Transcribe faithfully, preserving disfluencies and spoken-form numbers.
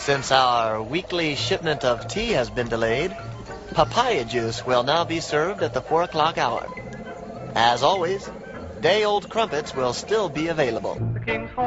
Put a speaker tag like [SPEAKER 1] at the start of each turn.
[SPEAKER 1] Since our weekly shipment of tea has been delayed, papaya juice will now be served at the four o'clock hour. As always, day-old crumpets will still be available.